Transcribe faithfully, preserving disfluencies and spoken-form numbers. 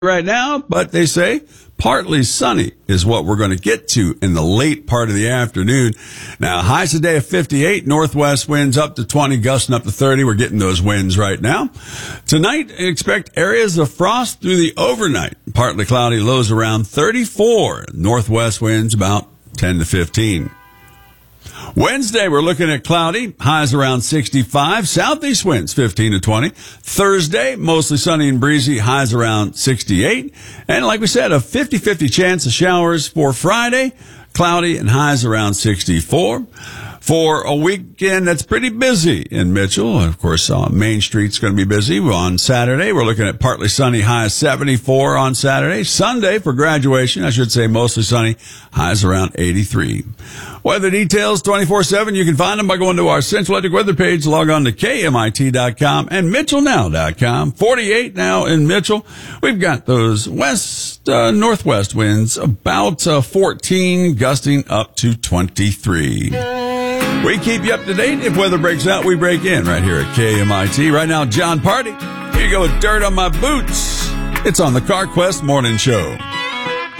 right now, but they say partly sunny is what we're going to get to in the late part of the afternoon. Now, highs today of fifty-eight, northwest winds up to twenty, gusting up to thirty. We're getting those winds right now. Tonight, expect areas of frost through the overnight. Partly cloudy, lows around thirty-four. Northwest winds about ten to fifteen. Wednesday, we're looking at cloudy, highs around sixty-five, southeast winds fifteen to twenty. Thursday, mostly sunny and breezy, highs around sixty-eight. And like we said, a fifty-fifty chance of showers for Friday, cloudy and highs around sixty-four. For a weekend that's pretty busy in Mitchell. Of course, uh, Main Street's going to be busy. On Saturday, we're looking at partly sunny, highs seventy-four on Saturday. Sunday, for graduation, I should say mostly sunny, highs around eighty-three. Weather details twenty-four seven. You can find them by going to our Central Electric weather page. Log on to K M I T dot com and Mitchell Now dot com. forty-eight now in Mitchell. We've got those west, uh, northwest winds about uh, fourteen, gusting up to twenty-three. We keep you up to date. If weather breaks out, we break in right here at K M I T. Right now, John Party. Here you go with Dirt on My Boots. It's on the CarQuest Morning Show.